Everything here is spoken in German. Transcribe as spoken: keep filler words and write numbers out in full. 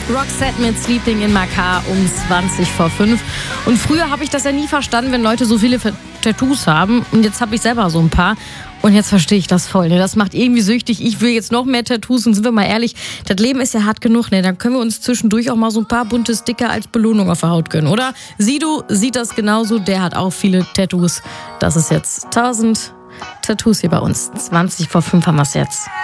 Roxette mit Sleeping in My Car um zwanzig vor fünf. Und früher habe ich das ja nie verstanden, wenn Leute so viele Tattoos haben. Und jetzt habe ich selber so ein paar. Und jetzt verstehe ich das voll. Ne? Das macht irgendwie süchtig. Ich will jetzt noch mehr Tattoos. Und sind wir mal ehrlich, das Leben ist ja hart genug. Ne? Dann können wir uns zwischendurch auch mal so ein paar bunte Sticker als Belohnung auf der Haut gönnen, oder? Sido sieht das genauso. Der hat auch viele Tattoos. Das ist jetzt tausend Tattoos hier bei uns. zwanzig vor fünf haben wir es jetzt.